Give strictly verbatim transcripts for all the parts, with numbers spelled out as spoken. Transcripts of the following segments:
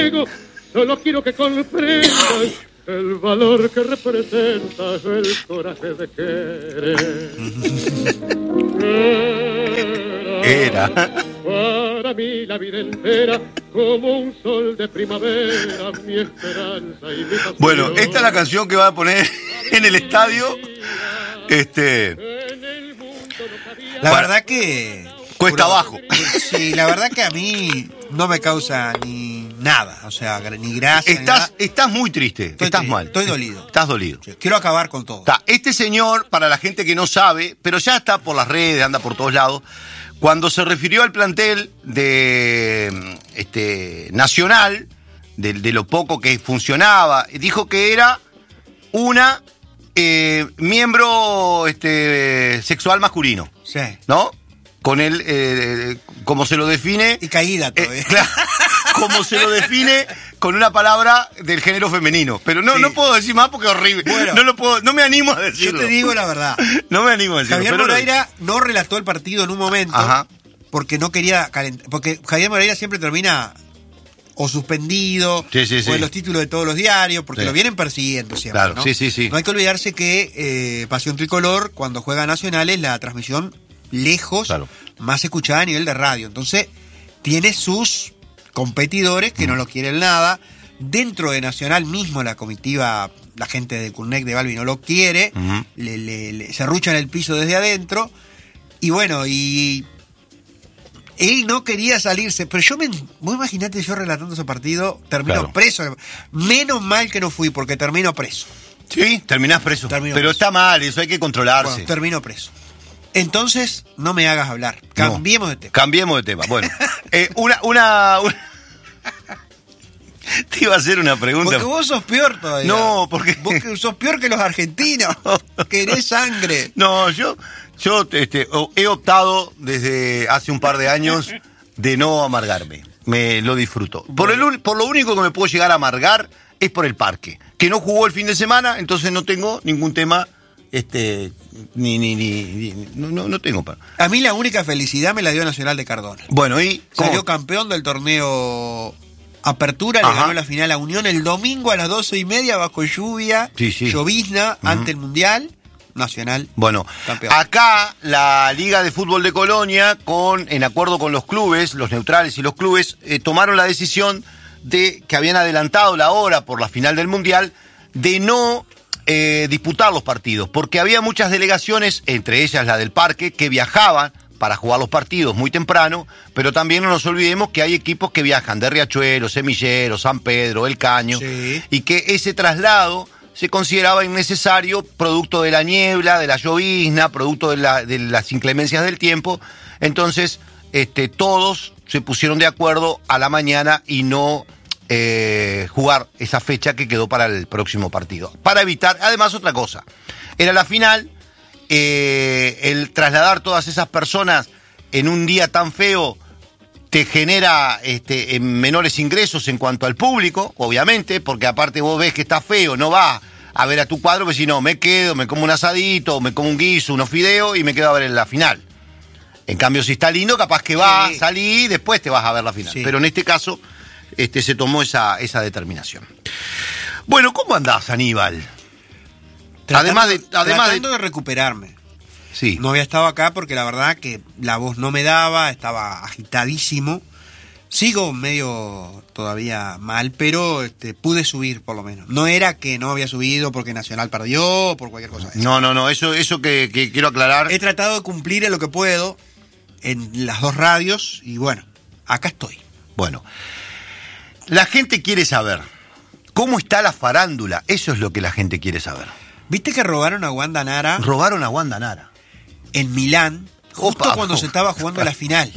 Solo quiero que comprendas el valor que representa el coraje de querer. Era. Para mí la vida entera como un sol de primavera, mi esperanza y mi pasión. Bueno, esta es la canción que va a poner en el estadio. Este. La Para- verdad que... Cuesta Puro- abajo. Sí, la verdad que a mí no me causa ni nada, o sea, ni gracia. ni Estás, nada. estás muy triste. Estoy estás tri- mal. estoy dolido. Estás dolido. Sí, quiero acabar con todo. Está, este señor, para la gente que no sabe, pero ya está por las redes, anda por todos lados, cuando se refirió al plantel de este Nacional, de, de lo poco que funcionaba, dijo que era una eh, miembro este, sexual masculino, Sí. ¿no? Con él, eh, como se lo define... Y caída eh, todavía. claro, como se lo define con una palabra del género femenino. Pero no, Sí. no puedo decir más porque es horrible. Bueno. no lo puedo, no me animo a Yo decirlo. te digo la verdad. No me animo a decirlo. Javier pero lo- Moreira no relató el partido en un momento Ajá. porque no quería calentar. Porque Javier Moreira siempre termina o suspendido Sí, sí, sí. o en los títulos de todos los diarios porque Sí. lo vienen persiguiendo siempre. Claro, ¿no? sí, sí, sí. No hay que olvidarse que eh, Pasión Tricolor, cuando juega Nacional, es la transmisión lejos Claro. más escuchada a nivel de radio. Entonces, tiene sus competidores que no lo quieren nada. Dentro de Nacional mismo, la comitiva, la gente de Curnec de Balbi no lo quiere, Ujú. le, le- le- se arruchan el piso desde adentro. Y bueno, y él no quería salirse, pero yo me... Vos imaginate yo relatando ese partido, termino Claro. preso. Menos mal que no fui, porque termino preso. Sí, terminás preso. Termino pero preso. está mal, eso hay que controlarse. Bueno, termino preso. Entonces, no me hagas hablar. Cambiemos de tema. Cambiemos de tema. Bueno, eh, una, una, una- Te iba a hacer una pregunta. Porque vos sos peor todavía. No, porque- Vos que sos peor que los argentinos. Querés sangre. No, yo, yo este, o- he optado desde hace un par de años de no amargarme. Me lo disfruto. Por, el, un- por lo único que me puedo llegar a amargar es por el parque. Que no jugó el fin de semana, entonces no tengo ningún tema. Este, ni, ni, ni, ni- no, no, no tengo. pa- A mí la única felicidad me la dio Nacional de Cardona. Bueno, y. ¿cómo? Salió campeón del torneo Apertura, le Ajá. ganó la final a Unión el domingo a las doce y media bajo lluvia, Sí, sí. llovizna, ante el Mundial. Nacional. Bueno, Campeón. acá la Liga de Fútbol de Colonia, con, en acuerdo con los clubes, los neutrales y los clubes, eh, tomaron la decisión de que habían adelantado la hora por la final del Mundial de no eh, disputar los partidos, porque había muchas delegaciones, entre ellas la del Parque, que viajaban para jugar los partidos muy temprano, pero también no nos olvidemos que hay equipos que viajan de Riachuelo, Semillero, San Pedro, El Caño, Sí. y que ese traslado se consideraba innecesario producto de la niebla, de la llovizna, producto de, la- de las inclemencias del tiempo. Entonces, este, todos se pusieron de acuerdo a la mañana y no eh, jugar esa fecha que quedó para el próximo partido. Para evitar, además, otra cosa. Era la final, eh, el trasladar todas esas personas en un día tan feo te genera este, en menores ingresos en cuanto al público, obviamente, porque aparte vos ves que está feo, no vas a ver a tu cuadro, porque si no, me quedo, me como un asadito, me como un guiso, unos fideos y me quedo a ver en la final. En cambio, si está lindo, capaz que vas, Sí. salí y después te vas a ver la final. Sí. Pero en este caso, este, se tomó esa, esa determinación. Bueno, ¿cómo andás, Aníbal? Además de- además de- tratando de recuperarme. Sí. No había estado acá porque la verdad que la voz no me daba, estaba agitadísimo. Sigo medio todavía mal, pero este, pude subir por lo menos. No era que no había subido porque Nacional perdió o por cualquier cosa de esa. No, no, no, eso, eso que, que quiero aclarar. He tratado de cumplir en lo que puedo en las dos radios y bueno, acá estoy. Bueno, la gente quiere saber cómo está la farándula. Eso es lo que la gente quiere saber. ¿Viste que robaron a Wanda Nara Robaron a Wanda Nara. en Milán justo Opa, cuando opa. se estaba jugando la final?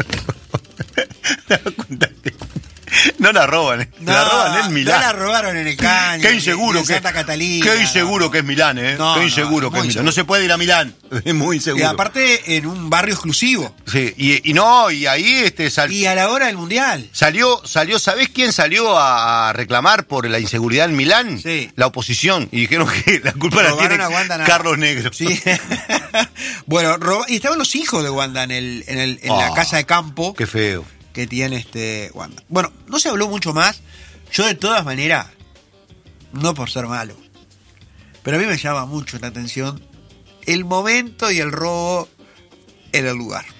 ¿Te das cuenta que no la roban, ¿eh? la roban en Milán. No la robaron en el Caño. Qué ni- inseguro ni en que Santa Catalina. Qué inseguro no, que es Milán, ¿eh? No, Qué no, inseguro no, que es muy Milán. No se puede ir a Milán. Es muy Y inseguro. aparte en un barrio exclusivo. Sí, y, y no, y ahí este sal- Y a la hora del Mundial. salió, salió, ¿sabés quién salió a, a reclamar por la inseguridad en Milán? Sí. La oposición. Y dijeron que la culpa la Robaron tiene a Wanda Nara. Carlos Negro. Sí. Bueno, roba- y estaban los hijos de Wanda en, el, en, el, en la Ah, casa de campo Qué feo. que tiene este Wanda. Bueno, no se habló mucho más. Yo de todas maneras, no por ser malo, pero a mí me llama mucho la atención el momento y el robo en el lugar.